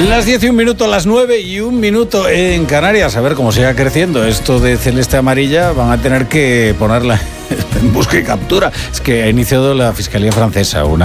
Las 10 y 1 minuto, las 9 y 1 minuto en Canarias. A ver cómo siga creciendo esto de celeste amarilla, van a tener que ponerla en busca y captura. Es que ha iniciado la Fiscalía francesa una